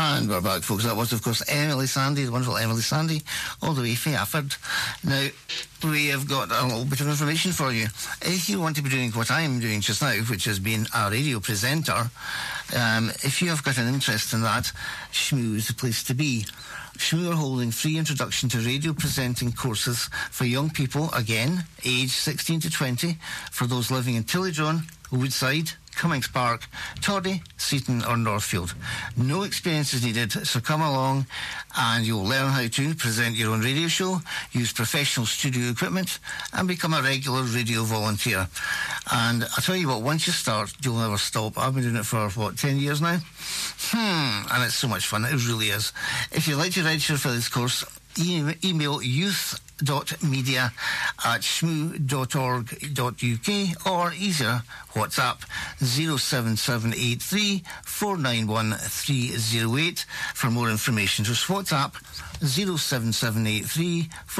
And we're back, folks. That was, of course, Emily Sandé, the wonderful Emily Sandé, all the way from Afford. Now, we have got a little bit of information for you. If you want to be doing what I'm doing just now, which has been a radio presenter, if you have got an interest in that, Shmoo is the place to be. Shmoo are holding free introduction to radio presenting courses for young people, again, aged 16 to 20, for those living in Tillydron, Woodside, Cummings Park, Toddy, Seaton or Northfield. No experience is needed, so come along and you'll learn how to present your own radio show, use professional studio equipment and become a regular radio volunteer. And I'll tell you what, once you start, you'll never stop. I've been doing it for, 10 years now? And it's so much fun, it really is. If you'd like to register for this course, email youth.media@shmoo.org.uk or easier, WhatsApp 07783 491 308 for more information. Just WhatsApp 07783